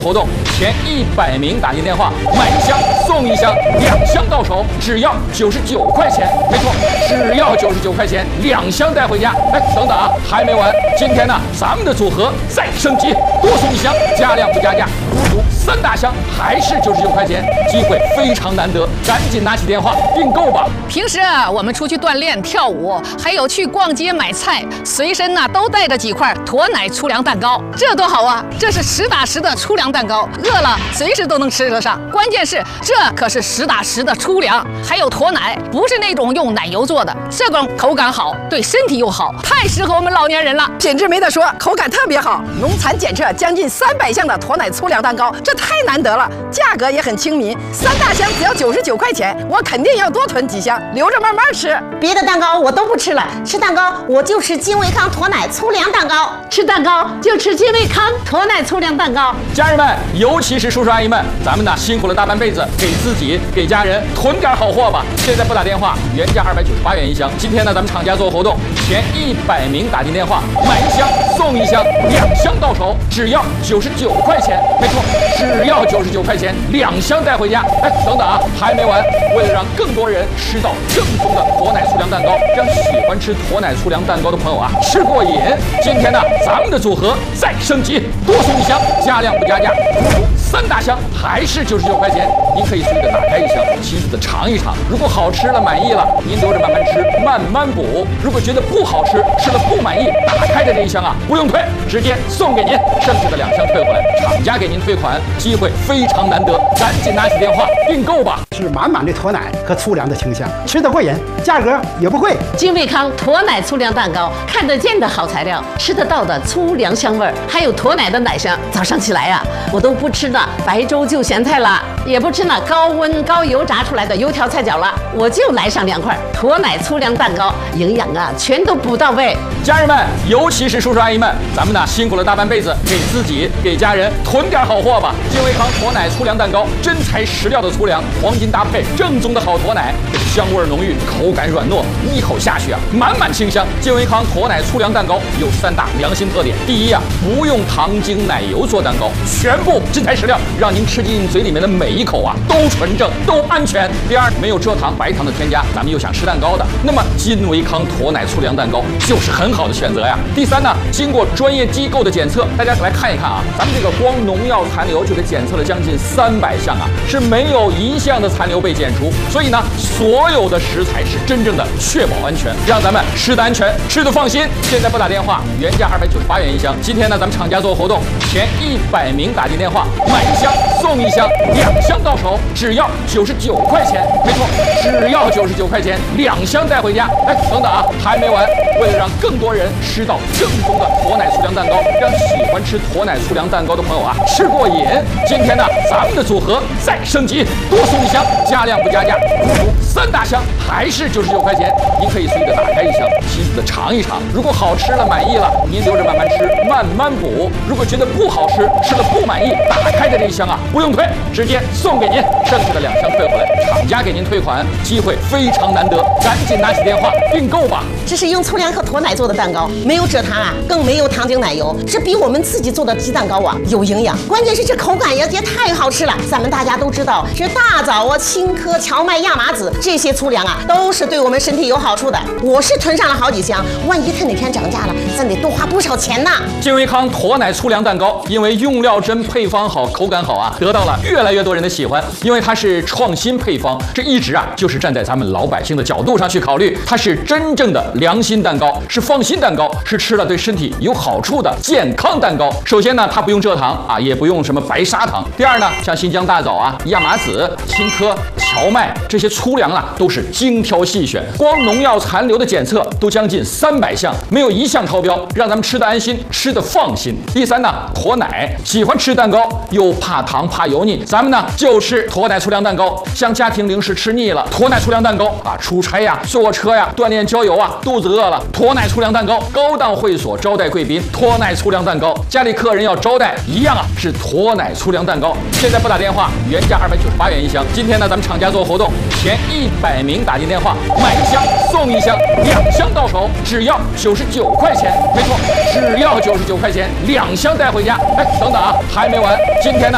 活动前100名打进电话买一箱送一箱，2箱到手只要99块钱。没错，只要99块钱，2箱带回家。哎，等等啊，还没完！今天呢，咱们的组合再升级，多送一箱，加量不加价，足足3大箱，还是99块钱，机会非常难得，赶紧拿起电话订购吧。 平时我们出去锻炼、跳舞，还有去逛街买菜，随身都带着几块驼奶粗粮蛋糕，这多好啊！这是实打实的粗粮蛋糕，饿了随时都能吃得上。关键是这可是实打实的粗粮，还有驼奶，不是那种用奶油做的，这种口感好，对身体又好，太适合我们老年人了。 品质没得说，口感特别好，农残检测将近300项的驼奶粗粮蛋糕，这太难得了，价格也很亲民，3大箱只要99块钱，我肯定要多囤几箱，留着慢慢吃。 别的蛋糕我都不吃了，吃蛋糕我就吃金维康驼奶粗粮蛋糕， 吃蛋糕就吃金维康驼奶粗粮蛋糕。 家人们，尤其是叔叔阿姨们，咱们呢辛苦了大半辈子，给自己给家人囤点好货吧。现在不打电话，原价298元一箱。今天呢，咱们厂家做活动，前100名打进电话买一箱送一箱，2箱到手只要99块钱。没错，只要99块钱，2箱带回家。哎，等等啊，还没完！为了让更多人吃到正宗的驼奶粗粮蛋糕，让喜欢吃驼奶粗粮蛋糕的朋友啊吃过瘾，今天呢，咱们的组合再升级，多送一箱，加量不加价，足足3大箱，还是99块钱。您可以随意的打开一箱，细细的尝一尝。如果好吃了，满意了，您留着慢慢吃，慢慢补。如果觉得不好吃，吃了不满意，打开的这一箱啊，不用退，直接送给您，剩下的2箱退回来，厂家给您退款，机会非常难得，赶紧拿起电话订购吧。 是满满的驼奶和粗粮的清香，吃得过瘾，价格也不贵。 金维康驼奶粗粮蛋糕，看得见的好材料，吃得到的粗粮香味儿，还有驼奶的奶香。早上起来呀，我都不吃那白粥就咸菜了，也不吃那高温高油炸出来的油条菜饺了，我就来上2块驼奶粗粮蛋糕，营养全都补到位。 家人们，尤其是叔叔阿姨们，咱们呢辛苦了大半辈子，给自己给家人囤点好货吧。金维康驼奶粗粮蛋糕，真材实料的粗粮，黄金搭配，正宗的好驼奶，香味浓郁，口感软糯，一口下去啊，满满清香。金维康驼奶粗粮蛋糕有3大良心特点：第一啊，不用糖精奶油做蛋糕，全部真材实料，让您吃进嘴里面的每一口啊都纯正，都安全。第二，没有蔗糖、白糖的添加，咱们又想吃蛋糕的，那么金维康驼奶粗粮蛋糕就是很好的选择呀。第三呢，经过专业机构的检测，大家来看一看啊，咱们这个光农药残留就给检测了将近300项啊，是没有1项的残留被检出，所以呢，所有的食材是真正的确保安全，让咱们吃得安全，吃得放心。现在不打电话，原价298元一箱。今天呢，咱们厂家做活动，前100名打进电话买一箱送一箱，2箱到手只要99块钱。没错，只要99块钱，2箱带回家。哎，等等啊，还没完！为了让更多人吃到正宗的驼奶粗粮蛋糕，让喜欢吃驼奶粗粮蛋糕的朋友啊吃过瘾，今天呢，咱们的组合再升级，多送一箱，加量不加价，足足3大箱，还是99块钱。您可以随意的打开一箱，细细的尝一尝。如果好吃了，满意了，您留着慢慢吃，慢慢补。如果觉得不好吃，吃了不满意，打开的这一箱啊，不用退，直接送给您，剩下的2箱退回来，厂家给您退款，机会非常难得，赶紧拿起电话订购吧。 这是用粗粮和驼奶做的蛋糕，没有蔗糖啊，更没有糖精奶油，这比我们自己做的鸡蛋糕啊有营养。关键是这口感也太好吃了。咱们大家都知道，这大枣啊、青稞、荞麦、亚麻籽这些粗粮啊，都是对我们身体有好处的。我是囤上了好几箱，万一它哪天涨价了，咱得多花不少钱呢。 金维康驼奶粗粮蛋糕，因为用料真、配方好、口感好啊，得到了越来越多人的喜欢。因为它是创新配方，这一直啊就是站在咱们老百姓的角度上去考虑，它是真正的良心蛋糕，是放心蛋糕，是吃了对身体有好处的健康蛋糕。首先呢，它不用蔗糖啊，也不用什么白砂糖。第二呢，像新疆大枣啊、亚麻籽、青稞、荞麦这些粗粮啊，都是精挑细选，光农药残留的检测都将近300项，没有1项超标，让咱们吃得安心，吃得放心。第三呢，驼奶，喜欢吃蛋糕又怕糖怕油腻，咱们呢就是驼奶粗粮蛋糕。像家庭零食吃腻了，驼奶粗粮蛋糕啊，出差呀、坐车呀、锻炼郊游啊，肚子饿了，驼奶粗粮蛋糕。高档会所招待贵宾，驼奶粗粮蛋糕。家里客人要招待，一样啊是驼奶粗粮蛋糕。现在不打电话，原价298元一箱。今天呢，咱们厂家做活动，前100名打进电话买一箱送一箱，2箱到手只要99块钱。没错，只要99块钱，2箱带回家。哎，等等啊，还没完！今天呢，